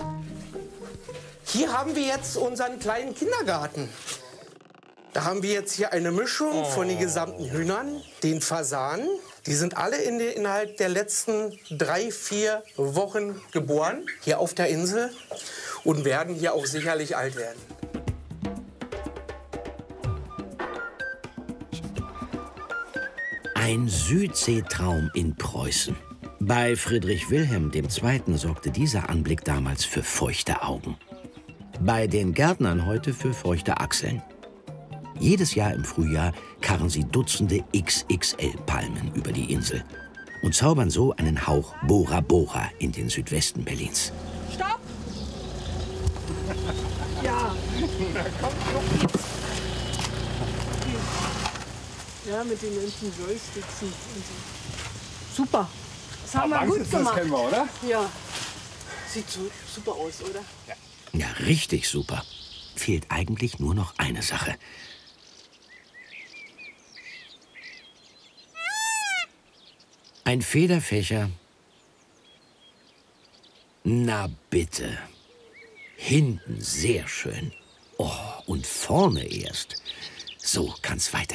Hier haben wir jetzt unseren kleinen Kindergarten. Da haben wir jetzt hier eine Mischung von den gesamten Hühnern, den Fasanen. Die sind alle innerhalb der letzten 3, 4 Wochen geboren, hier auf der Insel. Und werden hier auch sicherlich alt werden. Ein Südseetraum in Preußen. Bei Friedrich Wilhelm II. Sorgte dieser Anblick damals für feuchte Augen. Bei den Gärtnern heute für feuchte Achseln. Jedes Jahr im Frühjahr karren sie Dutzende XXL-Palmen über die Insel und zaubern so einen Hauch Bora Bora in den Südwesten Berlins. Stopp! Ja. Na komm, komm. Ja, mit den ganzen Joysticks und so. Super. Das haben wir gut gemacht. Das kennen wir, oder? Ja. Sieht so super aus, oder? Ja, richtig super. Fehlt eigentlich nur noch eine Sache. Ein Federfächer. Na bitte. Hinten sehr schön. Oh, und vorne erst. So kann's weitergehen.